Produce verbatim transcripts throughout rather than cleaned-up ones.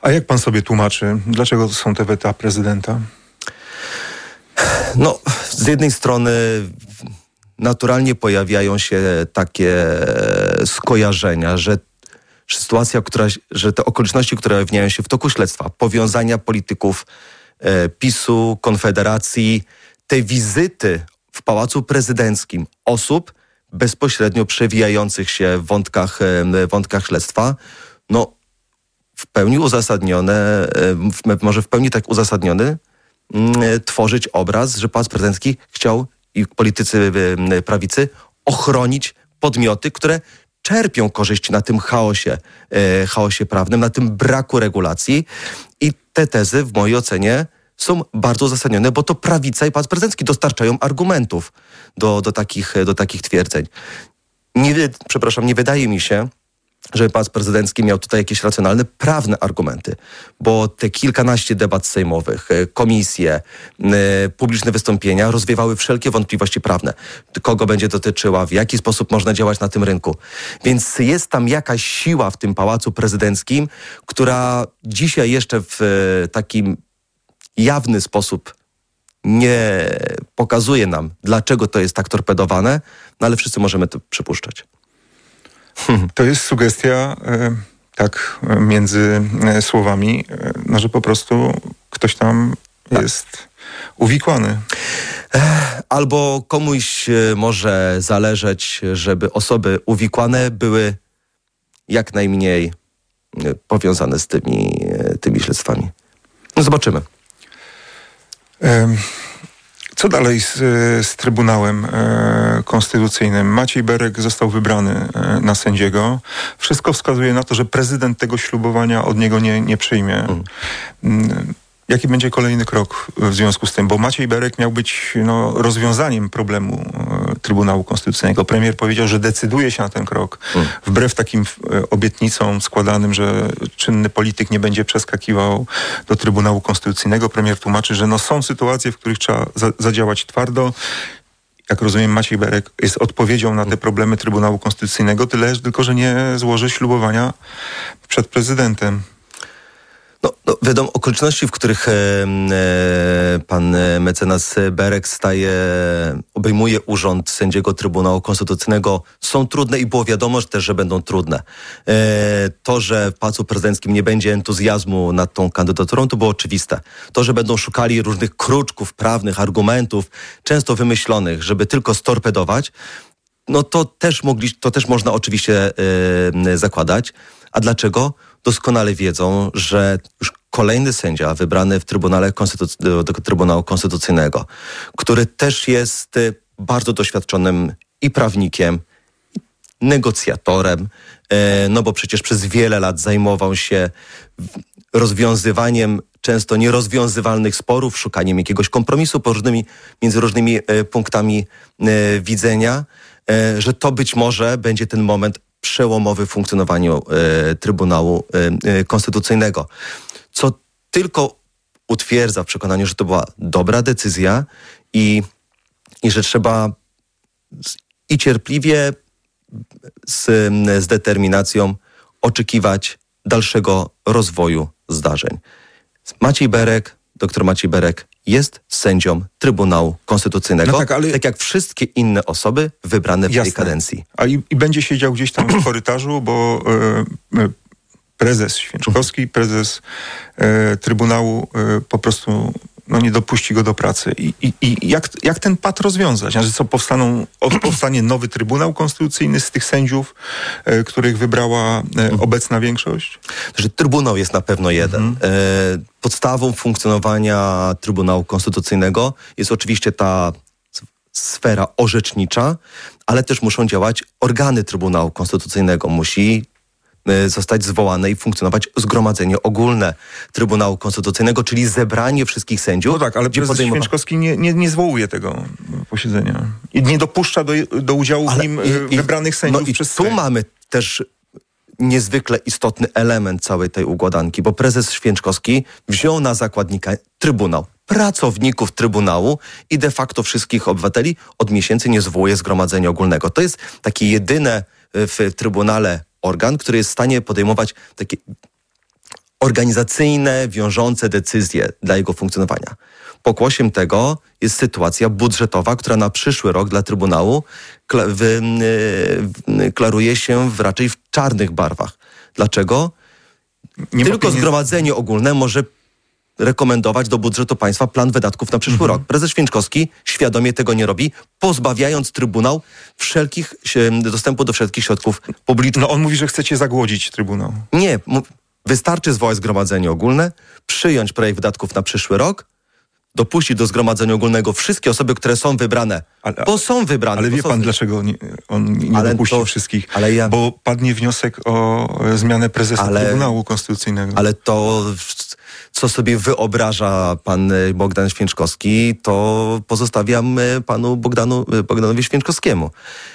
A jak pan sobie tłumaczy, dlaczego to są te weta prezydenta? No, z jednej strony naturalnie pojawiają się takie skojarzenia, że sytuacja, która, że te okoliczności, które ujawniają się w toku śledztwa, powiązania polityków e, PiSu, Konfederacji, te wizyty w Pałacu Prezydenckim osób bezpośrednio przewijających się w wątkach, e, wątkach śledztwa, no w pełni uzasadnione, e, może w pełni tak uzasadniony, e, tworzyć obraz, że Pałac Prezydencki chciał i politycy e, prawicy ochronić podmioty, które czerpią korzyści na tym chaosie, e, chaosie prawnym, na tym braku regulacji i te tezy w mojej ocenie są bardzo uzasadnione, bo to prawica i Pałac Prezydencki dostarczają argumentów do, do, takich, do takich twierdzeń. Nie, przepraszam, nie wydaje mi się, żeby Pałac Prezydencki miał tutaj jakieś racjonalne, prawne argumenty, bo te kilkanaście debat sejmowych, komisje, publiczne wystąpienia rozwiewały wszelkie wątpliwości prawne. Kogo będzie dotyczyła, w jaki sposób można działać na tym rynku. Więc jest tam jakaś siła w tym Pałacu Prezydenckim, która dzisiaj jeszcze w takim jawny sposób nie pokazuje nam, dlaczego to jest tak torpedowane, no ale wszyscy możemy to przypuszczać. To jest sugestia, e, tak między e, słowami, e, no, że po prostu ktoś tam tak jest uwikłany. Albo komuś może zależeć, żeby osoby uwikłane były jak najmniej powiązane z tymi, tymi śledztwami. No zobaczymy. Um. Co dalej z, z Trybunałem e, Konstytucyjnym? Maciej Berek został wybrany e, na sędziego. Wszystko wskazuje na to, że prezydent tego ślubowania od niego nie, nie przyjmie. Mm. Jaki będzie kolejny krok w związku z tym? Bo Maciej Berek miał być no, rozwiązaniem problemu e, Trybunału Konstytucyjnego. Premier powiedział, że decyduje się na ten krok. Mm. Wbrew takim e, obietnicom składanym, że czynny polityk nie będzie przeskakiwał do Trybunału Konstytucyjnego. Premier tłumaczy, że no, są sytuacje, w których trzeba za, zadziałać twardo. Jak rozumiem, Maciej Berek jest odpowiedzią na te problemy Trybunału Konstytucyjnego, tyle tylko, że nie złoży ślubowania przed prezydentem. No, no wiadomo, okoliczności, w których e, pan mecenas Berek staje, obejmuje urząd sędziego Trybunału Konstytucyjnego, są trudne i było wiadomo, że też, że będą trudne. E, to, że w Pałacu Prezydenckim nie będzie entuzjazmu nad tą kandydaturą, to było oczywiste. To, że będą szukali różnych kruczków prawnych, argumentów, często wymyślonych, żeby tylko storpedować, no to też mogli, to też można oczywiście e, zakładać. A dlaczego? Doskonale wiedzą, że już kolejny sędzia wybrany w Trybunale Konstytuc- do, do Trybunału Konstytucyjnego, który też jest bardzo doświadczonym i prawnikiem, i negocjatorem, e, no bo przecież przez wiele lat zajmował się rozwiązywaniem często nierozwiązywalnych sporów, szukaniem jakiegoś kompromisu po różnymi, między różnymi e, punktami e, widzenia, e, że to być może będzie ten moment przełomowy w funkcjonowaniu e, Trybunału e, Konstytucyjnego. Co tylko utwierdza w przekonaniu, że to była dobra decyzja i, i że trzeba z, i cierpliwie z, z determinacją oczekiwać dalszego rozwoju zdarzeń. Maciej Berek, doktor Maciej Berek jest sędzią Trybunału Konstytucyjnego, no tak, ale... tak jak wszystkie inne osoby wybrane w Jasne. tej kadencji. A i, i będzie siedział gdzieś tam w korytarzu, bo e, e, prezes Święczkowski, prezes e, Trybunału e, po prostu no, nie dopuści go do pracy. I, i, i jak, jak ten pad rozwiązać? Znaczy, co powstaną, powstanie nowy Trybunał Konstytucyjny z tych sędziów, e, których wybrała e, obecna większość? Że Trybunał jest na pewno jeden. Mhm. E, podstawą funkcjonowania Trybunału Konstytucyjnego jest oczywiście ta sfera orzecznicza, ale też muszą działać organy Trybunału Konstytucyjnego. Musi zostać zwołane i funkcjonować Zgromadzenie Ogólne Trybunału Konstytucyjnego, czyli zebranie wszystkich sędziów. No tak, ale prezes podejmowa... Święczkowski nie, nie, nie zwołuje tego posiedzenia. I nie dopuszcza do, do udziału ale w nim i, wybranych sędziów no przez i tu mamy też niezwykle istotny element całej tej układanki, bo prezes Święczkowski wziął na zakładnika Trybunał, pracowników Trybunału i de facto wszystkich obywateli od miesięcy nie zwołuje Zgromadzenia Ogólnego. To jest takie jedyne w Trybunale organ, który jest w stanie podejmować takie organizacyjne, wiążące decyzje dla jego funkcjonowania. Pokłosiem tego jest sytuacja budżetowa, która na przyszły rok dla Trybunału kla- wy, y, klaruje się w, raczej w czarnych barwach. Dlaczego? Nie Tylko pieniędzy... Zgromadzenie Ogólne może rekomendować do budżetu państwa plan wydatków na przyszły Mhm. rok. Prezes Święczkowski świadomie tego nie robi, pozbawiając Trybunał wszelkich, dostępu do wszelkich środków publicznych. No on mówi, że chcecie zagłodzić Trybunał. Nie, wystarczy zwołać Zgromadzenie Ogólne, przyjąć projekt wydatków na przyszły rok, dopuścić do Zgromadzenia Ogólnego wszystkie osoby, które są wybrane, ale, bo są wybrane. Ale wie są... pan, dlaczego nie, on nie ale dopuści to, wszystkich? Ale ja... Bo padnie wniosek o zmianę prezesa ale, Trybunału Konstytucyjnego. Ale to, co sobie wyobraża pan Bogdan Święczkowski, to pozostawiam panu Bogdanu, Bogdanowi Święczkowskiemu.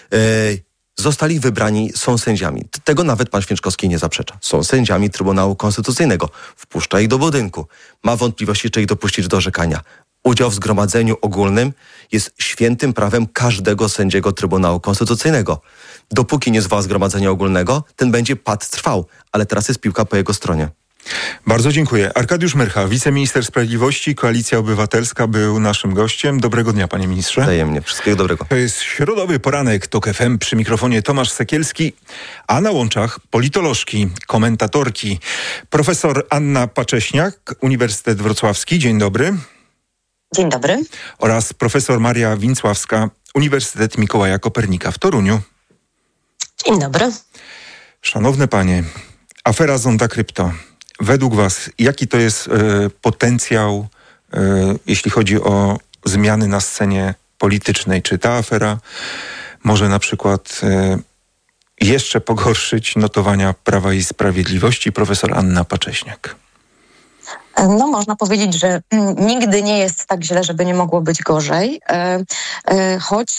Zostali wybrani, są sędziami. Tego nawet pan Święczkowski nie zaprzecza. Są sędziami Trybunału Konstytucyjnego. Wpuszcza ich do budynku. Ma wątpliwości, czy ich dopuścić do orzekania. Udział w Zgromadzeniu Ogólnym jest świętym prawem każdego sędziego Trybunału Konstytucyjnego. Dopóki nie zwoła Zgromadzenia Ogólnego, ten będzie pad trwał. Ale teraz jest piłka po jego stronie. Bardzo dziękuję. Arkadiusz Myrcha, wiceminister sprawiedliwości, Koalicja Obywatelska, był naszym gościem. Dobrego dnia, panie ministrze. Wzajemnie. Wszystkiego dobrego. To jest środowy poranek TOK F M, przy mikrofonie Tomasz Sekielski, a na łączach politolożki, komentatorki, profesor Anna Pacześniak, Uniwersytet Wrocławski. Dzień dobry. Dzień dobry. Oraz profesor Maria Wincławska, Uniwersytet Mikołaja Kopernika w Toruniu. Dzień dobry. Szanowne panie, afera Zonda Krypto. Według was, jaki to jest y, potencjał, y, jeśli chodzi o zmiany na scenie politycznej? Czy ta afera może na przykład y, jeszcze pogorszyć notowania Prawa i Sprawiedliwości? Profesor Anna Pacześniak. No, można powiedzieć, że nigdy nie jest tak źle, żeby nie mogło być gorzej. Choć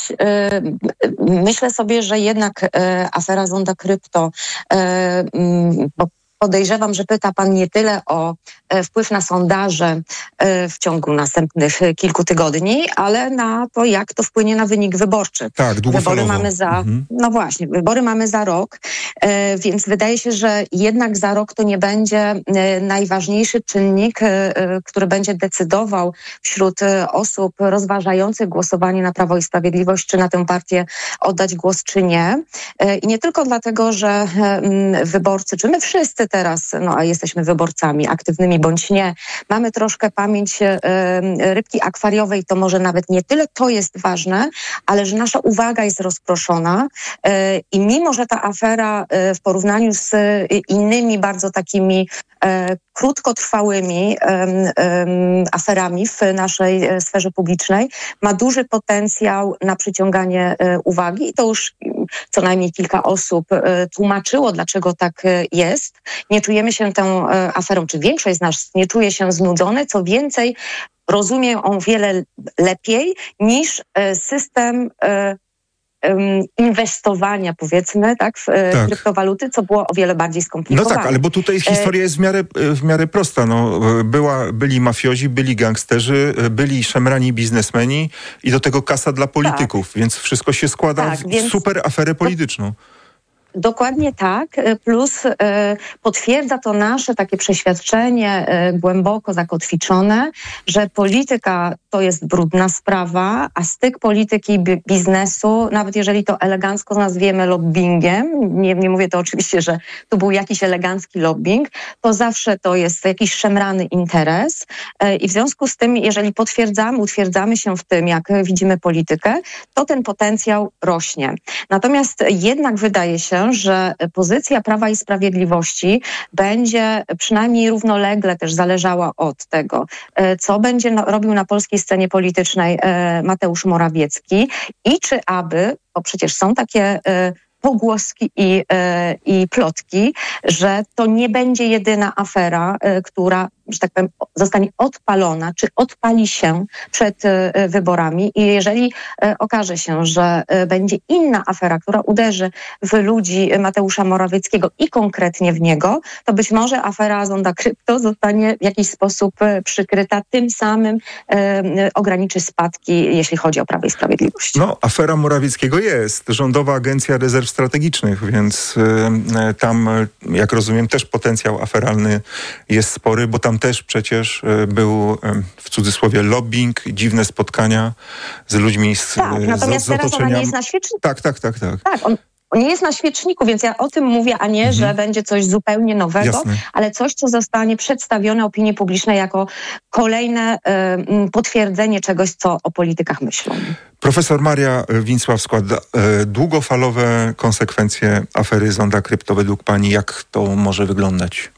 myślę sobie, że jednak afera Zonda Krypto, bo podejrzewam, że pyta pan nie tyle o wpływ na sondaże w ciągu następnych kilku tygodni, ale na to, jak to wpłynie na wynik wyborczy. Tak, długofalowo. Wybory mamy za, mhm. no właśnie, wybory mamy za rok, więc wydaje się, że jednak za rok to nie będzie najważniejszy czynnik, który będzie decydował wśród osób rozważających głosowanie na Prawo i Sprawiedliwość, czy na tę partię oddać głos, czy nie. I nie tylko dlatego, że wyborcy, czy my wszyscy teraz, no a jesteśmy wyborcami, aktywnymi bądź nie, mamy troszkę pamięć e, rybki akwariowej, to może nawet nie tyle to jest ważne, ale że nasza uwaga jest rozproszona e, i mimo, że ta afera e, w porównaniu z e, innymi bardzo takimi e, krótkotrwałymi e, e, aferami w naszej e, sferze publicznej, ma duży potencjał na przyciąganie e, uwagi i to już co najmniej kilka osób e, tłumaczyło, dlaczego tak e, jest. Nie czujemy się tą e, aferą, czy większość z nas nie czuje się znudzone, co więcej, rozumie ją o wiele lepiej niż e, system e, inwestowania, powiedzmy, tak, w tak. kryptowaluty, co było o wiele bardziej skomplikowane. No tak, ale bo tutaj historia jest w miarę, w miarę prosta. No, była, byli mafiozi, byli gangsterzy, byli szemrani biznesmeni i do tego kasa dla polityków, tak. Więc wszystko się składa tak, w więc... super aferę polityczną. Dokładnie tak, plus y, potwierdza to nasze takie przeświadczenie y, głęboko zakotwiczone, że polityka to jest brudna sprawa, a styk polityki i bi- biznesu, nawet jeżeli to elegancko nazwiemy lobbyingiem, nie, nie mówię to oczywiście, że tu był jakiś elegancki lobbying, to zawsze to jest jakiś szemrany interes y, i w związku z tym, jeżeli potwierdzamy, utwierdzamy się w tym, jak widzimy politykę, to ten potencjał rośnie. Natomiast jednak wydaje się, że pozycja Prawa i Sprawiedliwości będzie przynajmniej równolegle też zależała od tego, co będzie robił na polskiej scenie politycznej Mateusz Morawiecki i czy aby, bo przecież są takie pogłoski i, i plotki, że to nie będzie jedyna afera, która że tak powiem, zostanie odpalona, czy odpali się przed wyborami i jeżeli okaże się, że będzie inna afera, która uderzy w ludzi Mateusza Morawieckiego i konkretnie w niego, to być może afera Zonda Krypto zostanie w jakiś sposób przykryta, tym samym e, ograniczy spadki, jeśli chodzi o Prawo i Sprawiedliwość. No, afera Morawieckiego jest. Rządowa Agencja Rezerw Strategicznych, więc y, tam, jak rozumiem, też potencjał aferalny jest spory, bo tam też przecież y, był y, w cudzysłowie lobbying, dziwne spotkania z ludźmi z, tak, natomiast z, z teraz otoczenia. ona nie jest na świeczniku. Tak, tak, tak, tak. Tak, on On nie jest na świeczniku, więc ja o tym mówię, a nie, mhm. że będzie coś zupełnie nowego, Jasne. ale coś, co zostanie przedstawione opinii publicznej jako kolejne y, potwierdzenie czegoś, co o politykach myślą. Profesor Maria Winsław-Skład, y, długofalowe konsekwencje afery Zonda Krypto według pani, jak to może wyglądać?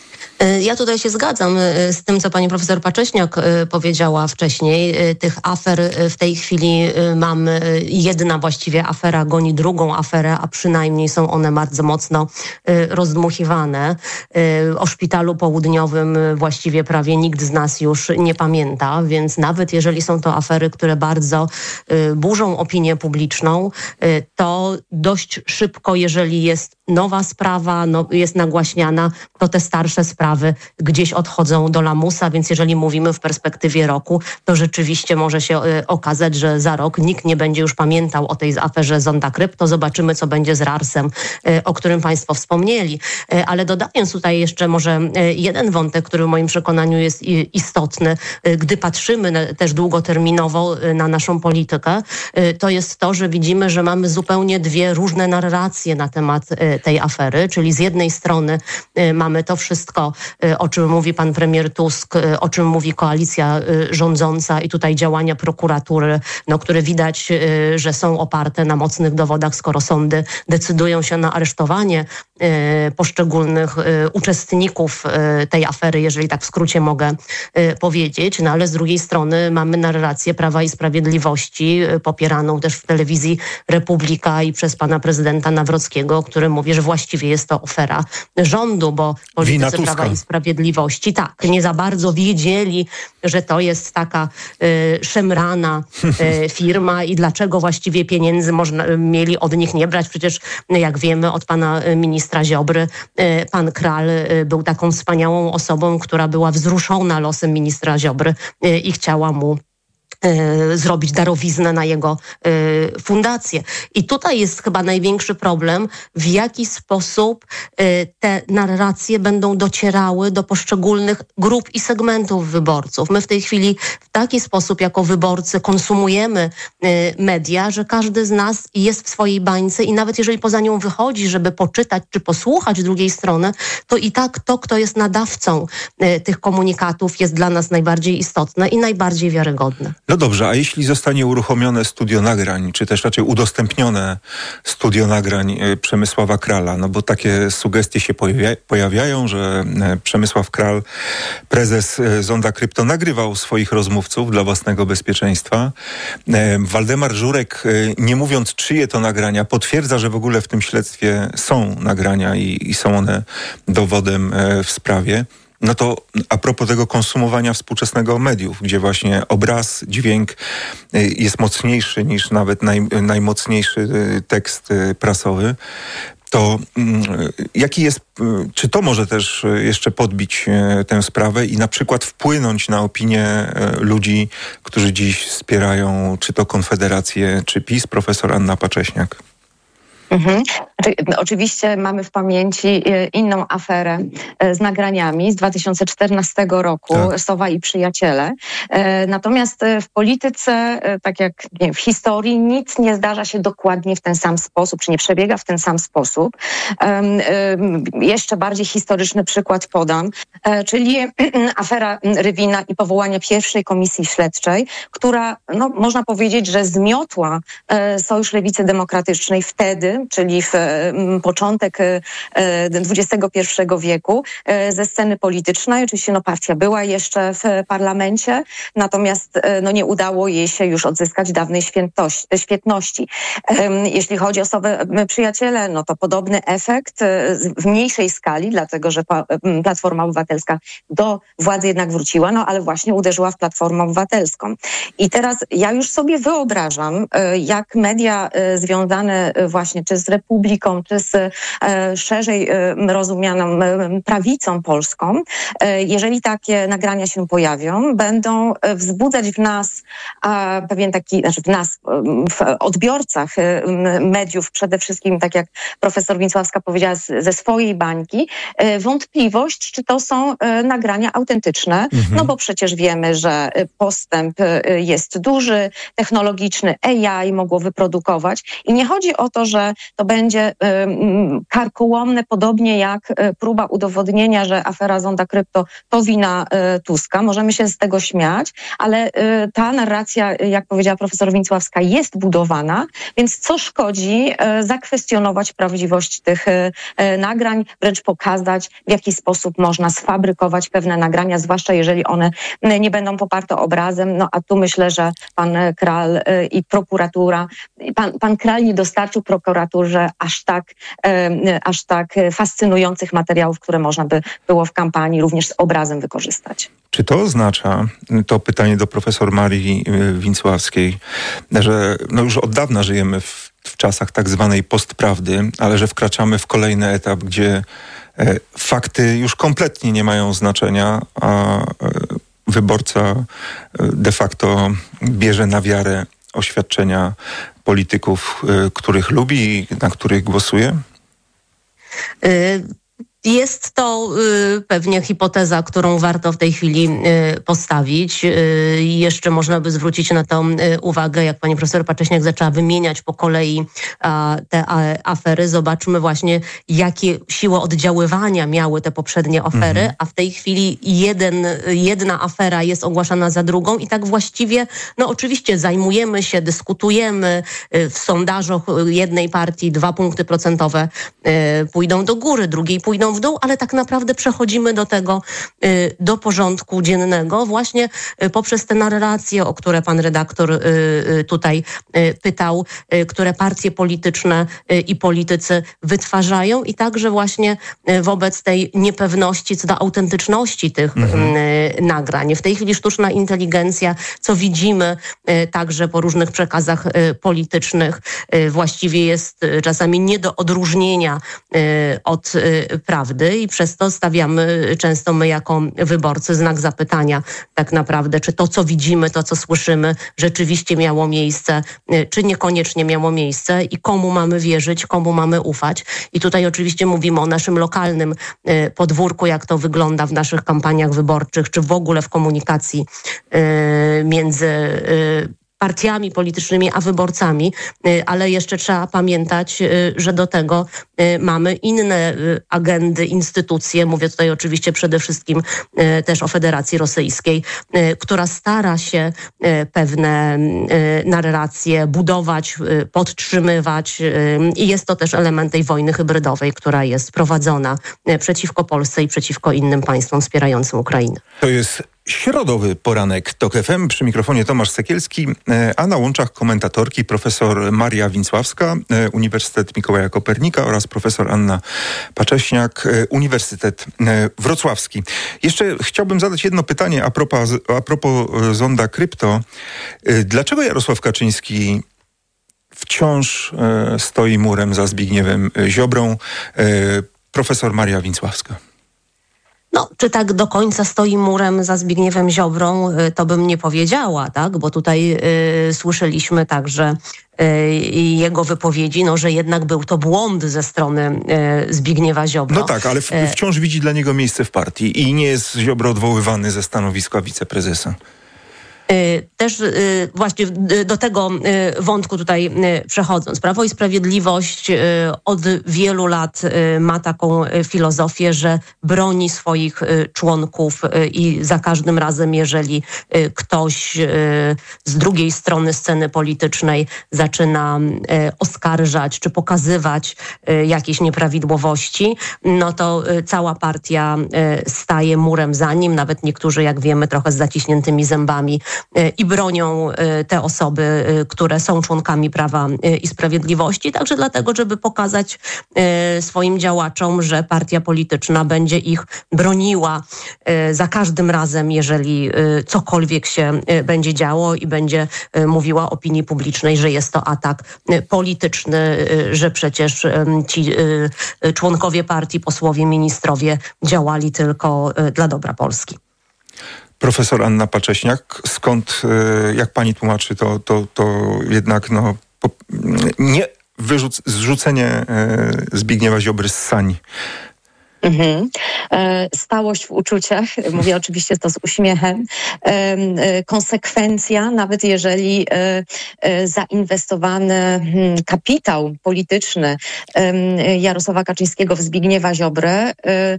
Ja tutaj się zgadzam z tym, co pani profesor Pacześniak powiedziała wcześniej. Tych afer w tej chwili mamy, jedna właściwie afera goni drugą aferę, a przynajmniej są one bardzo mocno rozdmuchiwane. O Szpitalu Południowym właściwie prawie nikt z nas już nie pamięta, więc nawet jeżeli są to afery, które bardzo burzą opinię publiczną, to dość szybko, jeżeli jest nowa sprawa, no, jest nagłaśniana, to te starsze sprawy gdzieś odchodzą do lamusa, więc jeżeli mówimy w perspektywie roku, to rzeczywiście może się y, okazać, że za rok nikt nie będzie już pamiętał o tej aferze Zonda Krypto. Zobaczymy, co będzie z Rarsem, y, o którym państwo wspomnieli. Y, ale dodając tutaj jeszcze może y, jeden wątek, który w moim przekonaniu jest y, istotny, y, gdy patrzymy na, też długoterminowo y, na naszą politykę, y, to jest to, że widzimy, że mamy zupełnie dwie różne narracje na temat y, tej afery, czyli z jednej strony y, mamy to wszystko, y, o czym mówi pan premier Tusk, y, o czym mówi koalicja y, rządząca i tutaj działania prokuratury, no, które widać, y, że są oparte na mocnych dowodach, skoro sądy decydują się na aresztowanie y, poszczególnych y, uczestników y, tej afery, jeżeli tak w skrócie mogę y, powiedzieć, no ale z drugiej strony mamy narrację Prawa i Sprawiedliwości, y, popieraną też w telewizji Republika i przez pana prezydenta Nawrockiego, który mówi, że właściwie jest to afera rządu, bo politycy Prawa i Sprawiedliwości tak, nie za bardzo wiedzieli, że to jest taka y, szemrana y, firma i dlaczego właściwie pieniędzy można, mieli od nich nie brać. Przecież jak wiemy od pana ministra Ziobry, y, pan Kral y, był taką wspaniałą osobą, która była wzruszona losem ministra Ziobry y, i chciała mu zrobić darowiznę na jego y, fundację. I tutaj jest chyba największy problem, w jaki sposób y, te narracje będą docierały do poszczególnych grup i segmentów wyborców. My w tej chwili w taki sposób jako wyborcy konsumujemy y, media, że każdy z nas jest w swojej bańce i nawet jeżeli poza nią wychodzi, żeby poczytać czy posłuchać drugiej strony, to i tak to, kto jest nadawcą y, tych komunikatów, jest dla nas najbardziej istotne i najbardziej wiarygodne. No dobrze, a jeśli zostanie uruchomione studio nagrań, czy też raczej udostępnione studio nagrań Przemysława Krala, no bo takie sugestie się pojawia- pojawiają, że Przemysław Kral, prezes Zonda Krypto, nagrywał swoich rozmówców dla własnego bezpieczeństwa. Waldemar Żurek, nie mówiąc czyje to nagrania, potwierdza, że w ogóle w tym śledztwie są nagrania i, i są one dowodem w sprawie. No to a propos tego konsumowania współczesnego mediów, gdzie właśnie obraz, dźwięk jest mocniejszy niż nawet naj, najmocniejszy tekst prasowy, to jaki jest, czy to może też jeszcze podbić tę sprawę i na przykład wpłynąć na opinię ludzi, którzy dziś wspierają czy to Konfederację, czy PiS, profesor Anna Pacześniak? Mhm. Znaczy, oczywiście mamy w pamięci inną aferę z nagraniami z dwa tysiące czternastego roku, tak. Sowa i przyjaciele. Natomiast w polityce, tak jak nie wiem, w historii, nic nie zdarza się dokładnie w ten sam sposób, czy nie przebiega w ten sam sposób. Jeszcze bardziej historyczny przykład podam, czyli afera Rywina i powołania pierwszej komisji śledczej, która, no, można powiedzieć, że zmiotła Sojusz Lewicy Demokratycznej wtedy, czyli w początek dwudziestego pierwszego wieku ze sceny politycznej. Oczywiście no, partia była jeszcze w parlamencie, natomiast no, nie udało jej się już odzyskać dawnej świętości, świetności. Jeśli chodzi o Osowe Przyjaciele, no to podobny efekt w mniejszej skali, dlatego że Platforma Obywatelska do władzy jednak wróciła, no ale właśnie uderzyła w Platformę Obywatelską. I teraz ja już sobie wyobrażam, jak media związane właśnie czy z Republiką, czy z szerzej rozumianą prawicą polską, jeżeli takie nagrania się pojawią, będą wzbudzać w nas pewien taki, znaczy w nas, w odbiorcach mediów przede wszystkim, tak jak profesor Więcławska powiedziała ze swojej bańki, wątpliwość, czy to są nagrania autentyczne, mhm. no bo przecież wiemy, że postęp jest duży, technologiczny, A I mogło wyprodukować i nie chodzi o to, że to będzie karkołomne, podobnie jak próba udowodnienia, że afera Zonda Krypto to wina Tuska. Możemy się z tego śmiać, ale ta narracja, jak powiedziała profesor Więcławska, jest budowana, więc co szkodzi zakwestionować prawdziwość tych nagrań, wręcz pokazać, w jaki sposób można sfabrykować pewne nagrania, zwłaszcza jeżeli one nie będą poparte obrazem. No a tu myślę, że pan Kral i prokuratura, pan, pan Kral nie dostarczył prokuraturze aż tak, aż tak fascynujących materiałów, które można by było w kampanii również z obrazem wykorzystać. Czy to oznacza, to pytanie do profesor Marii Więcławskiej, że no już od dawna żyjemy w, w czasach tak zwanej postprawdy, ale że wkraczamy w kolejny etap, gdzie e, fakty już kompletnie nie mają znaczenia, a e, wyborca de facto bierze na wiarę oświadczenia polityków, e, których lubi i na których głosuje? Y- Jest to y, pewnie hipoteza, którą warto w tej chwili y, postawić. Y, jeszcze można by zwrócić na to y, uwagę, jak pani profesor Pacześniak zaczęła wymieniać po kolei a, te a, afery. Zobaczmy właśnie, jakie siłę oddziaływania miały te poprzednie afery, mhm. a w tej chwili jeden, jedna afera jest ogłaszana za drugą i tak właściwie, no oczywiście zajmujemy się, dyskutujemy. Y, w sondażach jednej partii dwa punkty procentowe y, pójdą do góry, drugiej pójdą w dół, ale tak naprawdę przechodzimy do tego, do porządku dziennego właśnie poprzez te narracje, o które pan redaktor tutaj pytał, które partie polityczne i politycy wytwarzają i także właśnie wobec tej niepewności co do autentyczności tych mhm. nagrań. W tej chwili sztuczna inteligencja, co widzimy także po różnych przekazach politycznych, właściwie jest czasami nie do odróżnienia od prawdy. I przez to stawiamy często my jako wyborcy znak zapytania tak naprawdę, czy to, co widzimy, to, co słyszymy, rzeczywiście miało miejsce, czy niekoniecznie miało miejsce i komu mamy wierzyć, komu mamy ufać. I tutaj oczywiście mówimy o naszym lokalnym podwórku, jak to wygląda w naszych kampaniach wyborczych, czy w ogóle w komunikacji między partiami politycznymi, a wyborcami, ale jeszcze trzeba pamiętać, że do tego mamy inne agendy, instytucje, mówię tutaj oczywiście przede wszystkim też o Federacji Rosyjskiej, która stara się pewne narracje budować, podtrzymywać i jest to też element tej wojny hybrydowej, która jest prowadzona przeciwko Polsce i przeciwko innym państwom wspierającym Ukrainę. To jest środowy poranek TOK F M. Przy mikrofonie Tomasz Sekielski, a na łączach komentatorki profesor Maria Więcławska, Uniwersytet Mikołaja Kopernika oraz profesor Anna Pacześniak, Uniwersytet Wrocławski. Jeszcze chciałbym zadać jedno pytanie a propos, a propos Zonda Krypto. Dlaczego Jarosław Kaczyński wciąż stoi murem za Zbigniewem Ziobrą? Profesor Maria Więcławska. No, czy tak do końca stoi murem za Zbigniewem Ziobrą, to bym nie powiedziała, tak? Bo tutaj y, słyszeliśmy także y, jego wypowiedzi, no, że jednak był to błąd ze strony y, Zbigniewa Ziobro. No tak, ale w, wciąż widzi dla niego miejsce w partii i nie jest Ziobro odwoływany ze stanowiska wiceprezesa. Też właśnie do tego wątku tutaj przechodząc. Prawo i Sprawiedliwość od wielu lat ma taką filozofię, że broni swoich członków i za każdym razem, jeżeli ktoś z drugiej strony sceny politycznej zaczyna oskarżać czy pokazywać jakieś nieprawidłowości, no to cała partia staje murem za nim, nawet niektórzy, jak wiemy, trochę z zaciśniętymi zębami i bronią te osoby, które są członkami Prawa i Sprawiedliwości, także dlatego, żeby pokazać swoim działaczom, że partia polityczna będzie ich broniła za każdym razem, jeżeli cokolwiek się będzie działo i będzie mówiła opinii publicznej, że jest to atak polityczny, że przecież ci członkowie partii, posłowie, ministrowie działali tylko dla dobra Polski. Profesor Anna Pacześniak, skąd, jak pani tłumaczy, to, to, to jednak no, po, nie wyrzuc, zrzucenie Zbigniewa Ziobry z sani? Mhm. Stałość w uczuciach, mówię oczywiście to z uśmiechem, konsekwencja, nawet jeżeli zainwestowany kapitał polityczny Jarosława Kaczyńskiego w Zbigniewa Ziobrę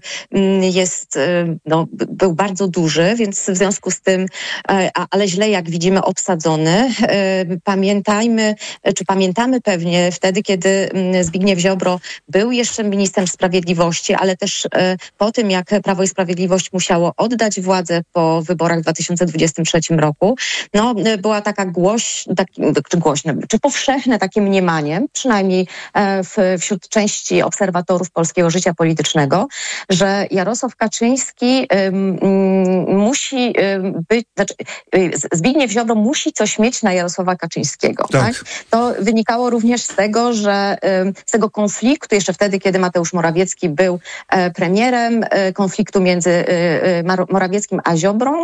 jest, no, był bardzo duży, więc w związku z tym, ale źle jak widzimy obsadzony. Pamiętajmy, czy pamiętamy pewnie wtedy, kiedy Zbigniew Ziobro był jeszcze ministrem sprawiedliwości, ale też po tym, jak Prawo i Sprawiedliwość musiało oddać władzę po wyborach w dwa tysiące dwudziestym trzecim roku, no, była taka głoś, tak, czy głośne, czy powszechne takie mniemanie, przynajmniej w, wśród części obserwatorów polskiego życia politycznego, że Jarosław Kaczyński um, musi um, być, znaczy Zbigniew Ziobro musi coś mieć na Jarosława Kaczyńskiego. Tak. Tak? To wynikało również z tego, że um, z tego konfliktu, jeszcze wtedy, kiedy Mateusz Morawiecki był premierem, konfliktu między Morawieckim a Ziobrą,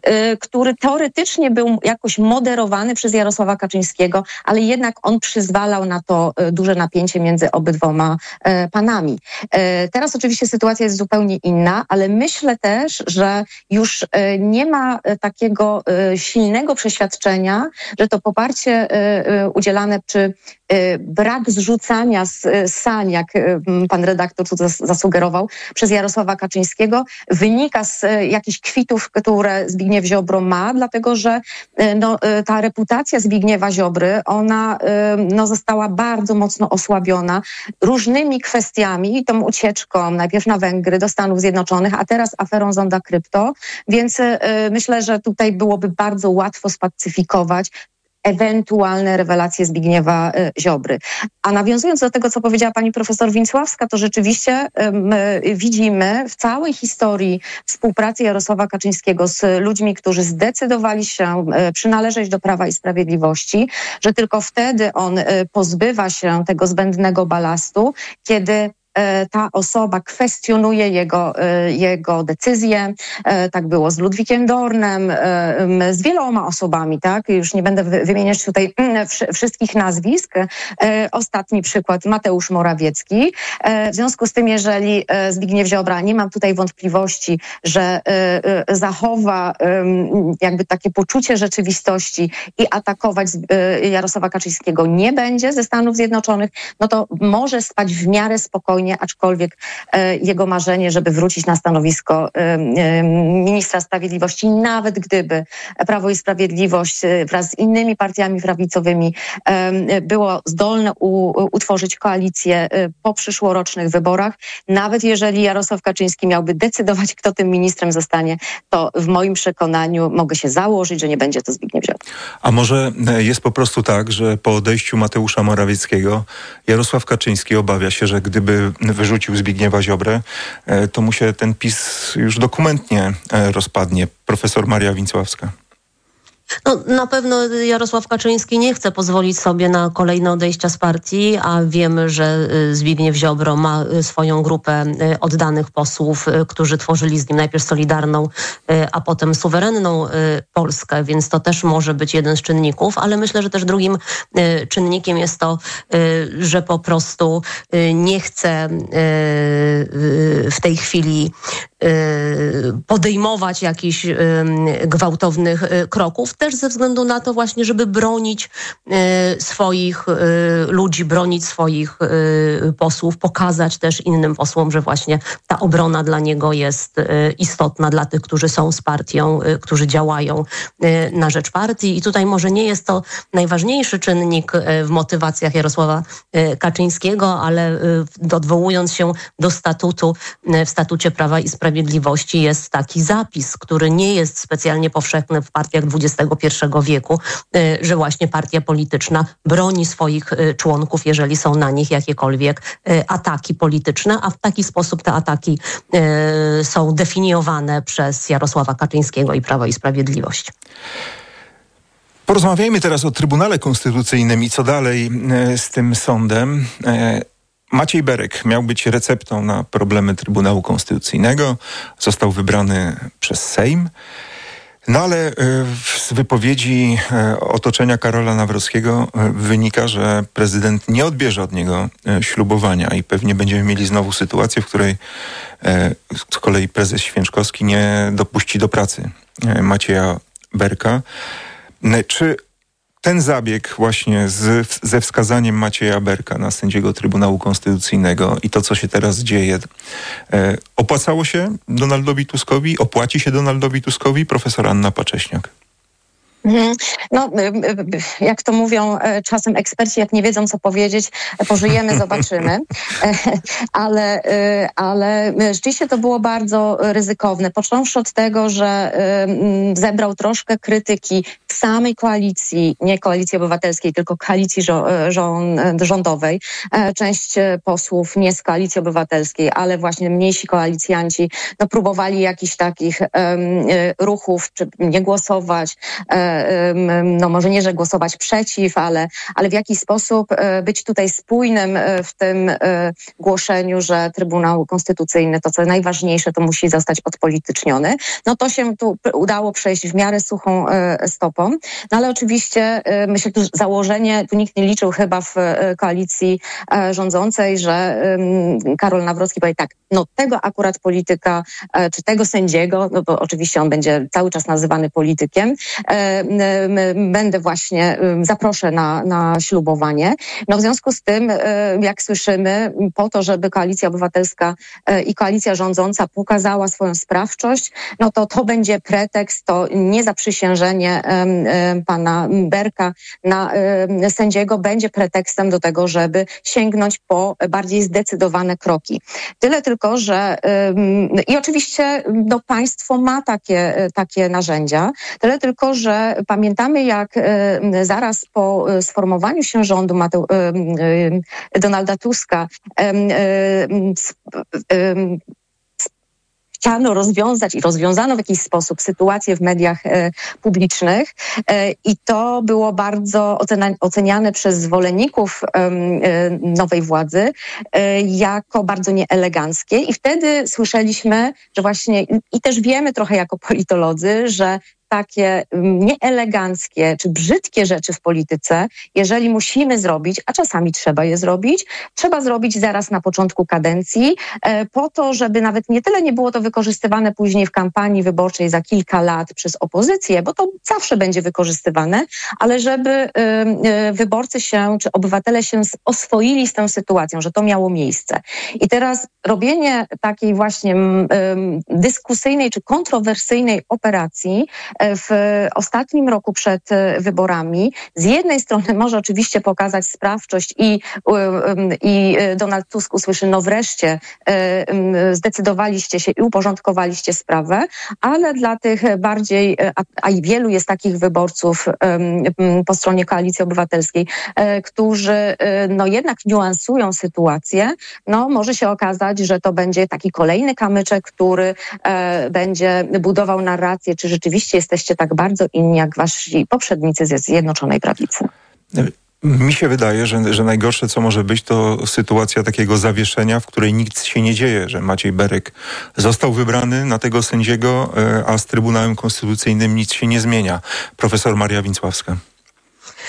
który teoretycznie był jakoś moderowany przez Jarosława Kaczyńskiego, ale jednak on przyzwalał na to duże napięcie między obydwoma panami. Teraz oczywiście sytuacja jest zupełnie inna, ale myślę też, że już nie ma takiego silnego przeświadczenia, że to poparcie udzielane czy brak zrzucania z sań, jak pan redaktor tu zasugerował, przez Jarosława Kaczyńskiego, wynika z jakichś kwitów, które Zbigniew Ziobro ma, dlatego że no, ta reputacja Zbigniewa Ziobry, ona no, została bardzo mocno osłabiona różnymi kwestiami, tą ucieczką najpierw na Węgry, do Stanów Zjednoczonych, a teraz aferą Zonda Krypto, więc myślę, że tutaj byłoby bardzo łatwo spacyfikować ewentualne rewelacje Zbigniewa Ziobry. A nawiązując do tego, co powiedziała pani profesor Więcławska, to rzeczywiście my widzimy w całej historii współpracy Jarosława Kaczyńskiego z ludźmi, którzy zdecydowali się przynależeć do Prawa i Sprawiedliwości, że tylko wtedy on pozbywa się tego zbędnego balastu, kiedy ta osoba kwestionuje jego, jego decyzje. Tak było z Ludwikiem Dornem, z wieloma osobami, tak? Już nie będę wymieniać tutaj wszystkich nazwisk. Ostatni przykład, Mateusz Morawiecki. W związku z tym, jeżeli Zbigniew Ziobra, nie mam tutaj wątpliwości, że zachowa jakby takie poczucie rzeczywistości i atakować Jarosława Kaczyńskiego nie będzie ze Stanów Zjednoczonych, no to może spać w miarę spokojnie, aczkolwiek e, jego marzenie, żeby wrócić na stanowisko e, e, ministra sprawiedliwości, nawet gdyby Prawo i Sprawiedliwość e, wraz z innymi partiami prawicowymi e, było zdolne u, utworzyć koalicję e, po przyszłorocznych wyborach, nawet jeżeli Jarosław Kaczyński miałby decydować, kto tym ministrem zostanie, to w moim przekonaniu mogę się założyć, że nie będzie to Zbigniew Ziobro. A może jest po prostu tak, że po odejściu Mateusza Morawieckiego Jarosław Kaczyński obawia się, że gdyby wyrzucił Zbigniewa Ziobrę, to mu się ten PiS już dokumentnie rozpadnie. Profesor Maria Więcławska. No, na pewno Jarosław Kaczyński nie chce pozwolić sobie na kolejne odejścia z partii, a wiemy, że Zbigniew Ziobro ma swoją grupę oddanych posłów, którzy tworzyli z nim najpierw Solidarną, a potem suwerenną Polskę, więc to też może być jeden z czynników, ale myślę, że też drugim czynnikiem jest to, że po prostu nie chce w tej chwili podejmować jakichś gwałtownych kroków, też ze względu na to właśnie, żeby bronić swoich ludzi, bronić swoich posłów, pokazać też innym posłom, że właśnie ta obrona dla niego jest istotna, dla tych, którzy są z partią, którzy działają na rzecz partii. I tutaj może nie jest to najważniejszy czynnik w motywacjach Jarosława Kaczyńskiego, ale odwołując się do statutu, w statucie Prawa i Sprawiedliwości jest taki zapis, który nie jest specjalnie powszechny w partiach dwudziestego pierwszego wieku, że właśnie partia polityczna broni swoich członków, jeżeli są na nich jakiekolwiek ataki polityczne, a w taki sposób te ataki są definiowane przez Jarosława Kaczyńskiego i Prawo i Sprawiedliwość. Porozmawiajmy teraz o Trybunale Konstytucyjnym i co dalej z tym sądem. Maciej Berek miał być receptą na problemy Trybunału Konstytucyjnego. Został wybrany przez Sejm. No ale z wypowiedzi otoczenia Karola Nawrockiego wynika, że prezydent nie odbierze od niego ślubowania i pewnie będziemy mieli znowu sytuację, w której z kolei prezes Święczkowski nie dopuści do pracy Macieja Berka. Czy ten zabieg właśnie z, ze wskazaniem Macieja Berka na sędziego Trybunału Konstytucyjnego i to, co się teraz dzieje, e, opłacało się Donaldowi Tuskowi? Opłaci się Donaldowi Tuskowi? Profesor Anna Pacześniak. No, jak to mówią czasem eksperci, jak nie wiedzą, co powiedzieć, pożyjemy, zobaczymy. Ale, ale rzeczywiście to było bardzo ryzykowne. Począwszy od tego, że zebrał troszkę krytyki w samej koalicji, nie Koalicji Obywatelskiej, tylko koalicji rządowej. Część posłów nie z Koalicji Obywatelskiej, ale właśnie mniejsi koalicjanci, no, próbowali jakichś takich ruchów, czy nie głosować, no może nie, że głosować przeciw, ale, ale w jakiś sposób być tutaj spójnym w tym głoszeniu, że Trybunał Konstytucyjny, to co najważniejsze, to musi zostać odpolityczniony. No to się tu udało przejść w miarę suchą stopą. No ale oczywiście myślę, że założenie, tu nikt nie liczył chyba w koalicji rządzącej, że Karol Nawrocki powie tak, no tego akurat polityka, czy tego sędziego, no bo oczywiście on będzie cały czas nazywany politykiem, będę właśnie, zaproszę na, na ślubowanie. No w związku z tym, jak słyszymy, po to, żeby Koalicja Obywatelska i koalicja rządząca pokazała swoją sprawczość, no to to będzie pretekst, to niezaprzysiężenie pana Berka na sędziego będzie pretekstem do tego, żeby sięgnąć po bardziej zdecydowane kroki. Tyle tylko, że i oczywiście no, państwo ma takie, takie narzędzia, tyle tylko, że pamiętamy, jak zaraz po sformowaniu się rządu Mateu- Donalda Tuska chciano rozwiązać i rozwiązano w jakiś sposób sytuację w mediach e, publicznych e, i to było bardzo ocena- oceniane przez zwolenników e, e, nowej władzy e, jako bardzo nieeleganckie i wtedy słyszeliśmy, że właśnie i też wiemy trochę jako politolodzy, że takie nieeleganckie czy brzydkie rzeczy w polityce, jeżeli musimy zrobić, a czasami trzeba je zrobić, trzeba zrobić zaraz na początku kadencji, e, po to, żeby nawet nie tyle nie było to wykorzystywane później w kampanii wyborczej za kilka lat przez opozycję, bo to zawsze będzie wykorzystywane, ale żeby e, e, wyborcy się, czy obywatele się oswoili z tą sytuacją, że to miało miejsce. I teraz robienie takiej właśnie e, dyskusyjnej czy kontrowersyjnej operacji w ostatnim roku przed wyborami z jednej strony może oczywiście pokazać sprawczość i, i Donald Tusk usłyszy, no wreszcie zdecydowaliście się i uporządkowaliście sprawę, ale dla tych bardziej, a, a i wielu jest takich wyborców po stronie Koalicji Obywatelskiej, którzy no jednak niuansują sytuację, no może się okazać, że to będzie taki kolejny kamyczek, który będzie budował narrację, czy rzeczywiście jesteście tak bardzo inni jak wasi poprzednicy ze Zjednoczonej Prawicy. Mi się wydaje, że, że najgorsze, co może być, to sytuacja takiego zawieszenia, w której nic się nie dzieje, że Maciej Berek został wybrany na tego sędziego, a z Trybunałem Konstytucyjnym nic się nie zmienia. Profesor Maria Więcławska.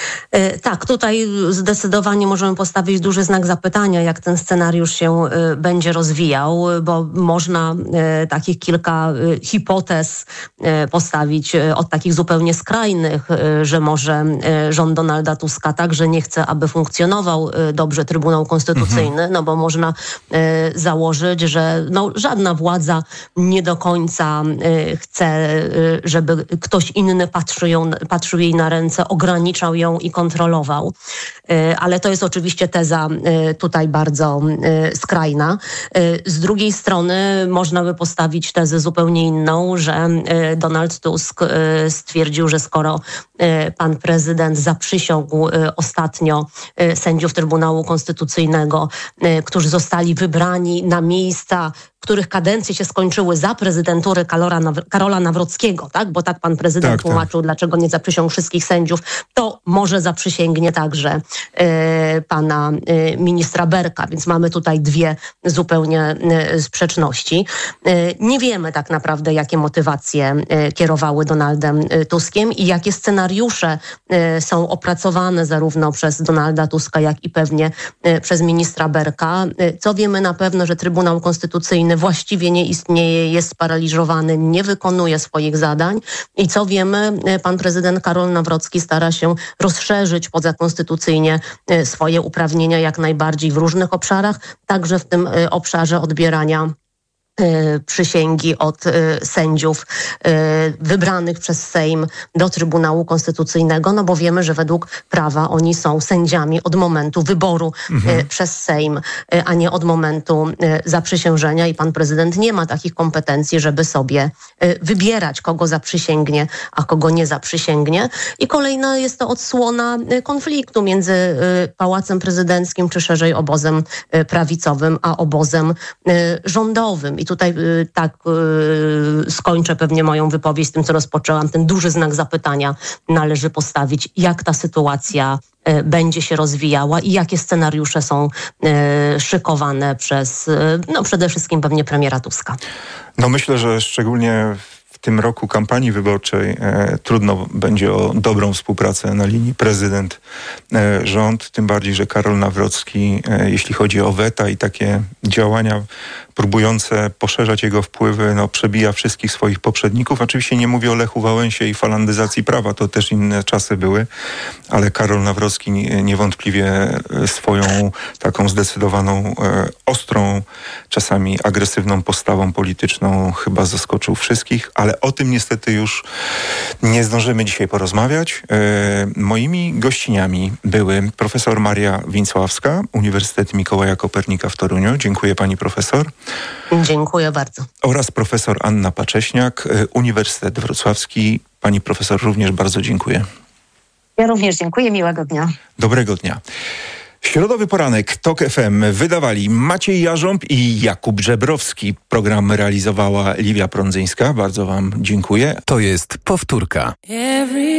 Tak, tutaj zdecydowanie możemy postawić duży znak zapytania, jak ten scenariusz się będzie rozwijał, bo można takich kilka hipotez postawić od takich zupełnie skrajnych, że może rząd Donalda Tuska także nie chce, aby funkcjonował dobrze Trybunał Konstytucyjny, mhm. no bo można założyć, że no, żadna władza nie do końca chce, żeby ktoś inny patrzył, ją, patrzył jej na ręce, ograniczał ją i kontrolował. Ale to jest oczywiście teza tutaj bardzo skrajna. Z drugiej strony można by postawić tezę zupełnie inną, że Donald Tusk stwierdził, że skoro pan prezydent zaprzysiągł ostatnio sędziów Trybunału Konstytucyjnego, którzy zostali wybrani na miejsca, których kadencje się skończyły za prezydentury Karola, Nawr- Karola Nawrockiego, tak? Bo tak pan prezydent tak, tłumaczył, tak. dlaczego nie zaprzysiągł wszystkich sędziów, to może zaprzysięgnie także e, pana e, ministra Berka, więc mamy tutaj dwie zupełnie e, sprzeczności. E, nie wiemy tak naprawdę, jakie motywacje e, kierowały Donaldem e, Tuskiem i jakie scenariusze e, są opracowane zarówno przez Donalda Tuska, jak i pewnie e, przez ministra Berka. E, co wiemy na pewno, że Trybunał Konstytucyjny właściwie nie istnieje, jest sparaliżowany, nie wykonuje swoich zadań i co wiemy, pan prezydent Karol Nawrocki stara się rozszerzyć pozakonstytucyjnie swoje uprawnienia jak najbardziej w różnych obszarach, także w tym obszarze odbierania przysięgi od sędziów wybranych przez Sejm do Trybunału Konstytucyjnego, no bo wiemy, że według prawa oni są sędziami od momentu wyboru mhm. przez Sejm, a nie od momentu zaprzysiężenia i pan prezydent nie ma takich kompetencji, żeby sobie wybierać, kogo zaprzysięgnie, a kogo nie zaprzysięgnie. I kolejna jest to odsłona konfliktu między Pałacem Prezydenckim, czy szerzej obozem prawicowym, a obozem rządowym. I tutaj y, tak y, skończę pewnie moją wypowiedź z tym, co rozpoczęłam. Ten duży znak zapytania należy postawić, jak ta sytuacja y, będzie się rozwijała i jakie scenariusze są y, szykowane przez y, no przede wszystkim pewnie premiera Tuska. No myślę, że szczególnie w tym roku kampanii wyborczej e, trudno będzie o dobrą współpracę na linii prezydent-rząd, e, tym bardziej, że Karol Nawrocki, e, jeśli chodzi o weta i takie działania próbujące poszerzać jego wpływy, no przebija wszystkich swoich poprzedników. Oczywiście nie mówię o Lechu Wałęsie i falandyzacji prawa, to też inne czasy były, ale Karol Nawrocki niewątpliwie swoją taką zdecydowaną, e, ostrą, czasami agresywną postawą polityczną chyba zaskoczył wszystkich, ale o tym niestety już nie zdążymy dzisiaj porozmawiać. E, moimi gościniami były profesor Maria Więcławska, Uniwersytet Mikołaja Kopernika w Toruniu. Dziękuję pani profesor. Dziękuję bardzo. Oraz profesor Anna Pacześniak, Uniwersytet Wrocławski. Pani profesor również bardzo dziękuję. Ja również dziękuję. Miłego dnia. Dobrego dnia. Środowy poranek TOK F M wydawali Maciej Jarząb i Jakub Żebrowski. Program realizowała Liwia Prądzyńska. Bardzo wam dziękuję. To jest powtórka.